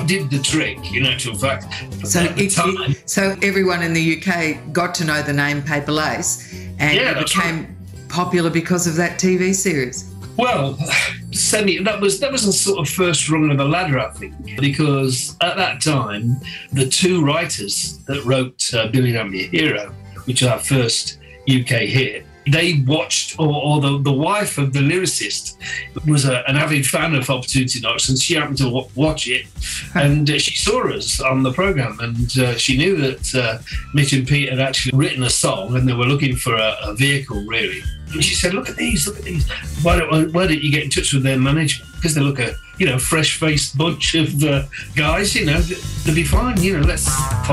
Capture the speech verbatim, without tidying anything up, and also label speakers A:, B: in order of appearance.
A: did the trick, in actual fact.
B: So,
A: At the
B: it,
A: time,
B: it, so everyone in the U K got to know the name Paper Lace, and
A: Yeah,
B: it
A: that's
B: became
A: right.
B: popular because of that T V series.
A: Well, semi. That was that was a sort of first rung of the ladder, I think, because at that time, the two writers that wrote uh, "Billy I'm Your Hero," which is our first U K hit, they watched, or, or the, the wife of the lyricist was a, an avid fan of Opportunity Knocks, and she happened to w- watch it, and uh, she saw us on the programme, and uh, she knew that uh, Mitch and Pete had actually written a song, and they were looking for a, a vehicle, really. And she said, look at these, look at these. Why don't, why don't you get in touch with their management? Because they look a, you know, fresh-faced bunch of uh, guys, you know, they'll be fine, you know, let's